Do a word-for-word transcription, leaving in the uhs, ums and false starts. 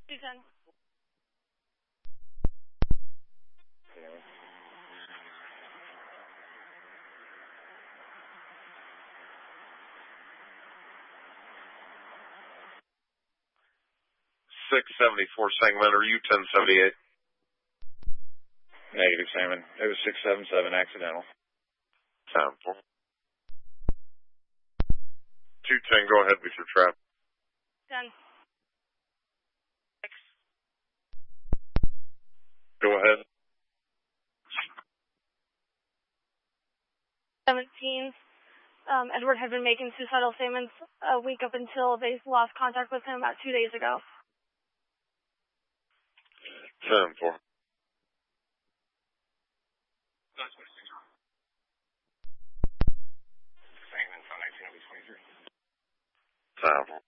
two ten. six seventy-four Sangamon, or U ten seventy-eight? Negative, Simon. It was six seven seven, accidental. ten four. two ten, go ahead with your trap. ten. six. Go ahead. seventeen. Um, Edward had been making suicidal statements a week up until they lost contact with him about two days ago. ten four. Sangamon, phone nineteen, twenty-three. ten four.